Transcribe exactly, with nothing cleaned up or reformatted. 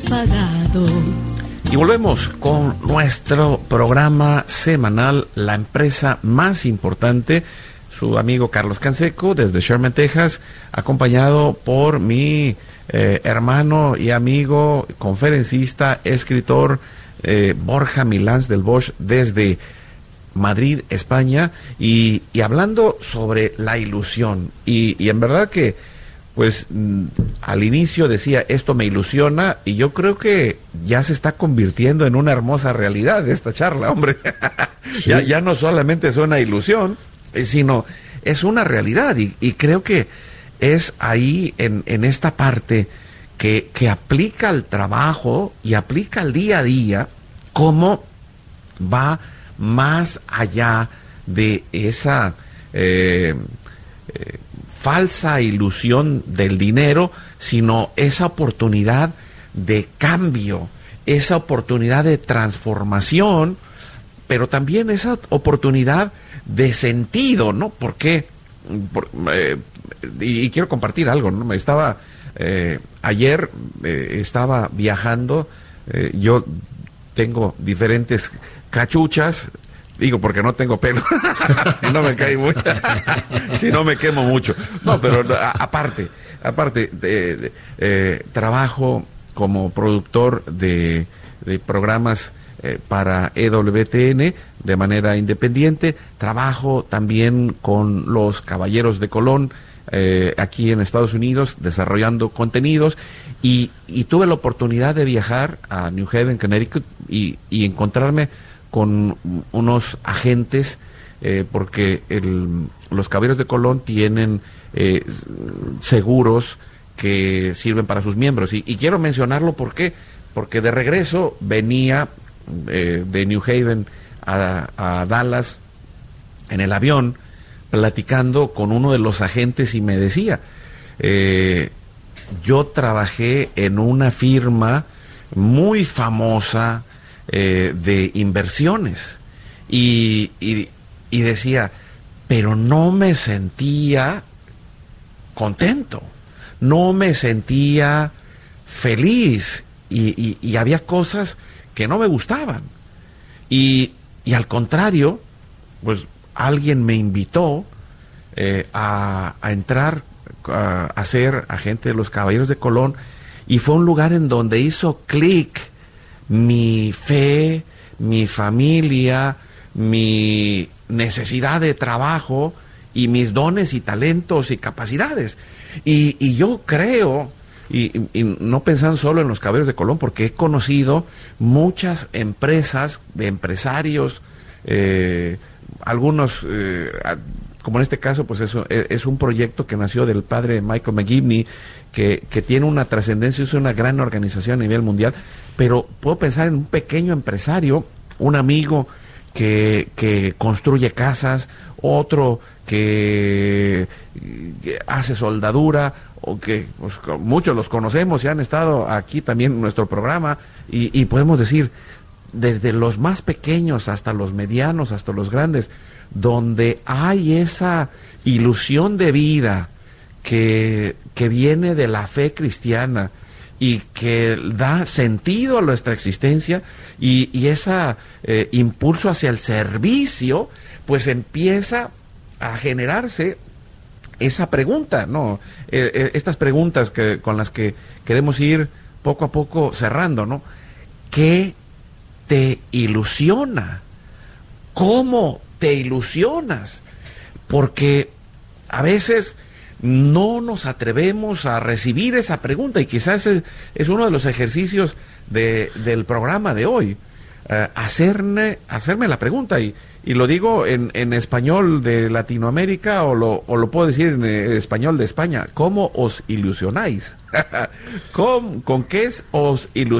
pagado. Y volvemos con nuestro programa semanal, la empresa más importante, su amigo Carlos Canseco, desde Sherman, Texas, acompañado por mi eh, hermano y amigo, conferencista, escritor, eh, Borja Milans del Bosch, desde Madrid, España, y, y hablando sobre la ilusión. Y, y en verdad que, pues, mm, al inicio decía, esto me ilusiona, y yo creo que ya se está convirtiendo en una hermosa realidad esta charla, hombre. Sí. ya, ya no solamente es una ilusión, sino es una realidad, y, y creo que es ahí, en, en esta parte, que, que aplica al trabajo y aplica al día a día, cómo va más allá de esa eh, eh, falsa ilusión del dinero, sino esa oportunidad de cambio, esa oportunidad de transformación, pero también esa oportunidad de sentido, ¿no? Porque, por, eh, y, y quiero compartir algo, ¿no? Me estaba, eh, ayer eh, estaba viajando, eh, yo tengo diferentes cachuchas, digo porque no tengo pelo, si no me cae mucho, si no me quemo mucho. No, pero a, aparte, aparte, de, de, eh, trabajo como productor de, de programas eh, para E W T N de manera independiente, trabajo también con los Caballeros de Colón, eh, aquí en Estados Unidos, desarrollando contenidos, y, y tuve la oportunidad de viajar a New Haven, Connecticut, y, y encontrarme con unos agentes, eh, porque el, los Caballeros de Colón tienen eh, seguros que sirven para sus miembros, y, y quiero mencionarlo porque porque de regreso venía eh, de New Haven a, a Dallas en el avión, platicando con uno de los agentes, y me decía, eh, yo trabajé en una firma muy famosa Eh, de inversiones, y, y, y decía, pero no me sentía contento, no me sentía feliz, y, y, y había cosas que no me gustaban, y, y al contrario, pues alguien me invitó eh, a, a entrar a, a ser agente de los Caballeros de Colón, y fue un lugar en donde hizo clic mi fe, mi familia, mi necesidad de trabajo y mis dones y talentos y capacidades. Y, y yo creo, y, y no pensando solo en los Caballeros de Colón, porque he conocido muchas empresas de empresarios, eh, algunos, eh, como en este caso, pues eso es un proyecto que nació del padre Michael McGivney, que, que tiene una trascendencia, es una gran organización a nivel mundial, pero puedo pensar en un pequeño empresario, un amigo que, que construye casas, otro que, que hace soldadura, o que pues, muchos los conocemos y han estado aquí también en nuestro programa, y, y podemos decir, desde los más pequeños hasta los medianos, hasta los grandes, donde hay esa ilusión de vida que, que viene de la fe cristiana y que da sentido a nuestra existencia, y, y ese eh, impulso hacia el servicio, pues empieza a generarse esa pregunta, ¿no? Eh, eh, estas preguntas que, con las que queremos ir poco a poco cerrando, ¿no? ¿Qué te ilusiona? ¿Cómo te ilusionas? Porque a veces no nos atrevemos a recibir esa pregunta, y quizás es, es uno de los ejercicios de, del programa de hoy, eh, hacerme, hacerme la pregunta, y, y lo digo en, en español de Latinoamérica, o lo, o lo puedo decir en español de España: ¿cómo os ilusionáis? ¿Con, ¿Con qué os ilusionáis?